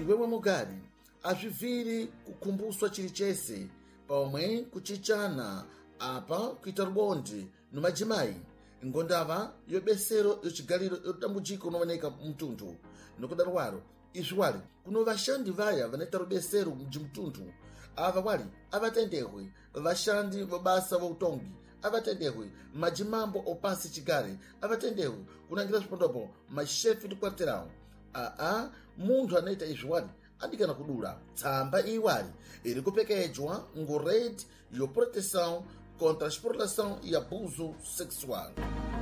iwewe mugari azviviri kukumbuswa chiri chese pomwe kuchichana apa kuita rubondi nomadzimai ngondava yobesero yochigariro yotambudziko unooneka mumutundu. Nokudaro waro izvi wali kuno vashandi vaya vanoita rubesero mumutundu ava wali avatendehwe, vashandi vabasa vautongi avatendehwe, madzimambo opasi chigare avatendehwe, kunangira zvipondopo mashefi ndi quarterão. Munthu anaita izvi wali andikana kudula tsamba iwali iri kupekedzwa ngo Rede de Proteção contra a Exploração e Abuso Sexual.